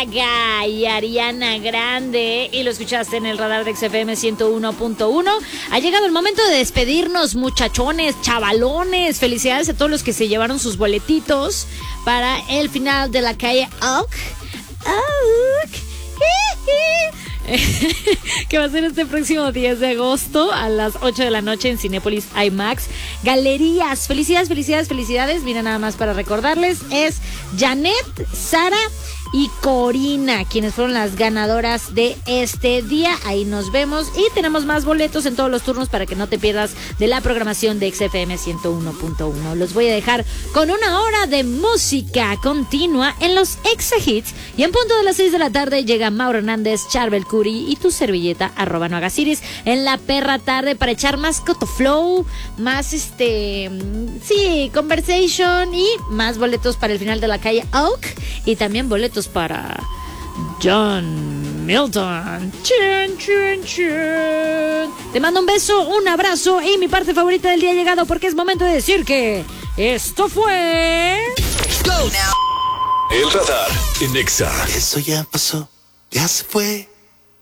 Gaga y Ariana Grande, y lo escuchaste en el radar de XFM 101.1. Ha llegado el momento de despedirnos, muchachones, chavalones. Felicidades a todos los que se llevaron sus boletitos para el final de La Calle Oak. Que va a ser este próximo 10 de agosto a las 8 de la noche en Cinépolis IMAX Galerías. Felicidades. Mira, nada más para recordarles, es Janet, Sara y Corina quienes fueron las ganadoras de este día. Ahí nos vemos y tenemos más boletos en todos los turnos para que no te pierdas de la programación de XFM 101.1. Los voy a dejar con una hora de música continua en los Exa Hits, y en punto de las 6 de la tarde llega Mauro Hernández, Charbel Curry y tu servilleta @nohagasiris en la perra tarde para echar más cotoflow, más conversation y más boletos para el final de La Calle Oak, y también boletos para John Milton. Te mando un beso, un abrazo y mi parte favorita del día ha llegado, porque es momento de decir que esto fue Go now. El radar en Exa. Eso ya pasó, ya se fue.